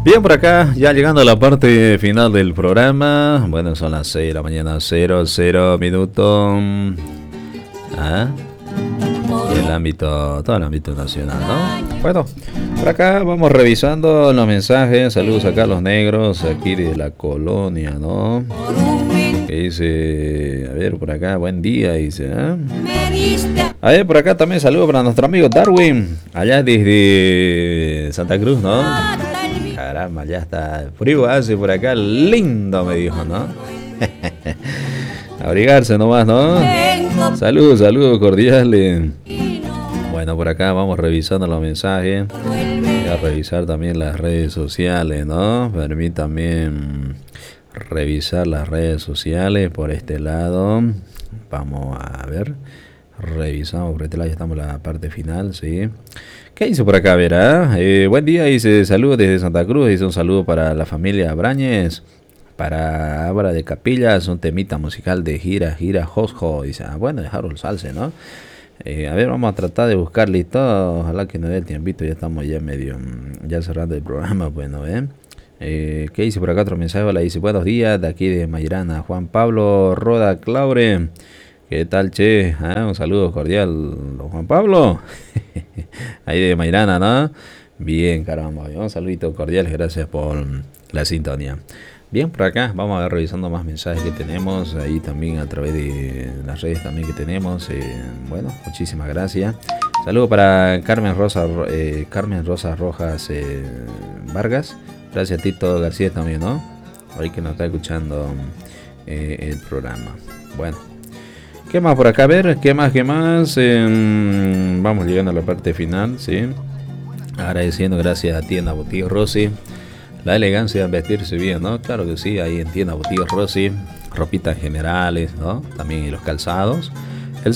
Bien, por acá, ya llegando a la parte final del programa. Bueno, son las 6 de la mañana, 00 minutos. ¿Ah? El ámbito, todo el ámbito nacional, ¿no? Bueno, por acá vamos revisando los mensajes. Saludos acá a los negros, aquí de la colonia, ¿no? Que dice, a ver, por acá, buen día, dice, ¿eh? A ver, por acá también saludos para nuestro amigo Darwin, allá desde Santa Cruz, ¿no? Caramba, ya está frío hace por acá, lindo me dijo, ¿no? Abrigarse nomás, ¿no? Saludos, saludos cordiales. Bueno, por acá vamos revisando los mensajes. Voy a revisar también las redes sociales, ¿no? Permítanme revisar las redes sociales por este lado. Vamos a ver. Revisamos por este lado, ya estamos en la parte final, ¿sí? ¿Qué dice por acá? Verá. Buen día, dice saludos desde Santa Cruz. Dice un saludo para la familia Brañez. Para Ábara de Capillas, un temita musical de gira, Josjo. Dice, bueno, de Harold Salce, ¿no? A ver, vamos a tratar de buscarle todo. Ojalá que nos dé el tiempito, ya estamos ya medio, ya cerrando el programa, bueno, ¿qué dice por acá? Otro mensaje, la dice, buenos días, de aquí de Mayrana, Juan Pablo Roda Claure. ¿Qué tal, che? Un saludo cordial, Juan Pablo. Ahí de Mayrana, ¿no? Bien, caramba, un saludito cordial, gracias por la sintonía. Bien, por acá vamos a ver revisando más mensajes que tenemos ahí también a través de las redes también que tenemos. Bueno, muchísimas gracias. Saludo para Carmen Rosa Rojas Vargas. Gracias a Tito García también, ¿no? Hoy que nos está escuchando el programa. Bueno, ¿qué más por acá? A ver, ¿qué más? Vamos llegando a la parte final, ¿sí? Agradeciendo gracias a Tienda Boutiques Rossi. La elegancia de vestirse bien, ¿no? Claro que sí, ahí en Tienda Boutiques Rossi, ropitas generales, ¿no? También y los calzados. El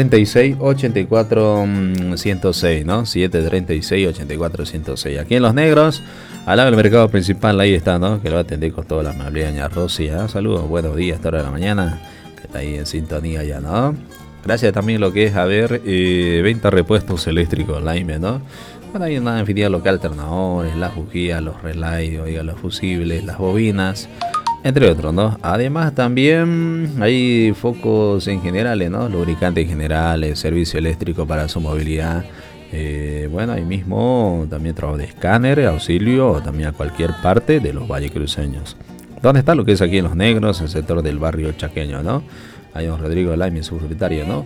736-84-106, ¿no? 736-84-106. Aquí en Los Negros, al lado del mercado principal, ahí está, ¿no? Que lo va a atender con toda la amabilidad, doña Rossi. Saludos, buenos días, esta hora de la mañana, que está ahí en sintonía ya, ¿no? Gracias también lo que es, a ver, venta repuestos eléctricos, Laime, ¿no? Bueno, hay una infinidad local, alternadores, las bujías, los relays, oiga, los fusibles, las bobinas, entre otros, ¿no? Además también hay focos en generales, ¿no? Lubricantes generales, servicio eléctrico para su movilidad. Bueno, ahí mismo también trabajo de escáner, auxilio, también a cualquier parte de los vallecruceños. ¿Dónde está lo que es aquí en Los Negros, el sector del barrio chaqueño, ¿no? Ahí don Rodrigo Laime, su propietario, ¿no?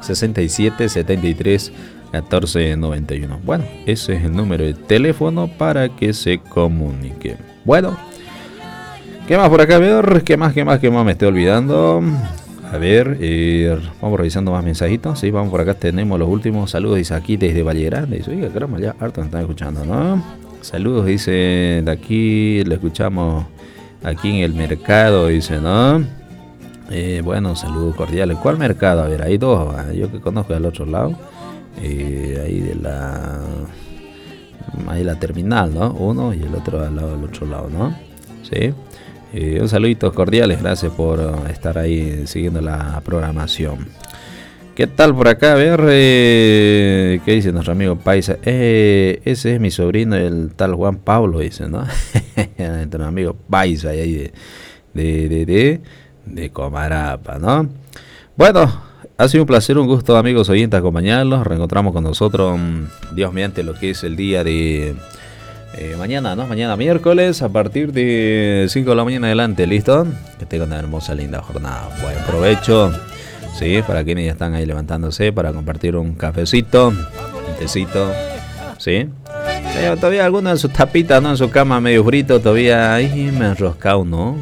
67-73-1491. Bueno, ese es el número de teléfono para que se comunique. Bueno, ¿qué más por acá? A ver, ¿qué más me estoy olvidando? A ver, vamos revisando más mensajitos. Sí, vamos por acá, tenemos los últimos saludos. Dice aquí desde Valle Grande. Dice, oiga, caramba, ya harto nos están escuchando, ¿no? Saludos, dice, de aquí, lo escuchamos aquí en el mercado, dice, ¿no? Bueno, saludos cordiales. ¿Cuál mercado? A ver, hay dos. Yo que conozco del otro lado. Ahí de la terminal, ¿no? Uno y el otro al lado del otro lado, ¿no? Sí. Un saludito cordiales. Gracias por estar ahí siguiendo la programación. ¿Qué tal por acá? A ver, ¿qué dice nuestro amigo Paisa? Ese es mi sobrino, el tal Juan Pablo, dice, ¿no? Nuestro amigo Paisa ahí de Comarapa, ¿no? Bueno, ha sido un placer, un gusto, amigos oyentes, acompañarlos. Reencontramos con nosotros, Dios mediante, lo que es el día de mañana, ¿no? Mañana miércoles, a partir de 5 de la mañana adelante, ¿listo? Que tengan una hermosa, linda jornada. Buen provecho, ¿sí? Para quienes ya están ahí levantándose, para compartir un cafecito, un tecito, ¿sí? Todavía algunos en sus tapitas, ¿no? En su cama medio frito, todavía ahí me he enroscado, ¿no?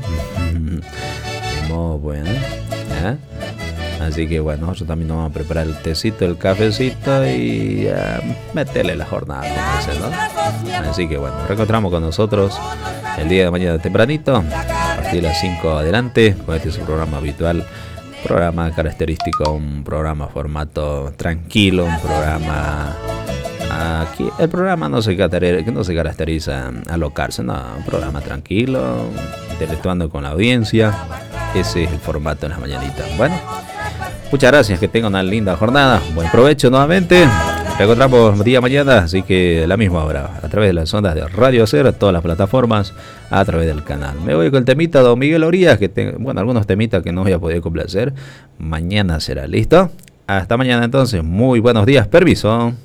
Bueno, así que bueno, nosotros también nos vamos a preparar el tecito, el cafecito y meterle la jornada, ¿no? Así que bueno, reencontramos con nosotros el día de mañana tempranito, a partir de las 5 adelante, con este es su programa habitual, programa característico, un programa formato tranquilo, un programa aquí, el programa no se caracteriza a alocarse, no, un programa tranquilo, interactuando con la audiencia. Ese es el formato en las mañanitas. Bueno, muchas gracias, que tengan una linda jornada. Buen provecho nuevamente. Reencontramos día mañana, así que la misma hora, a través de las ondas de Radio Cero, todas las plataformas, a través del canal. Me voy con el temita de Don Miguel Orías, bueno, algunos temitas que no voy a poder complacer. Mañana será, ¿listo? Hasta mañana entonces, muy buenos días, permiso.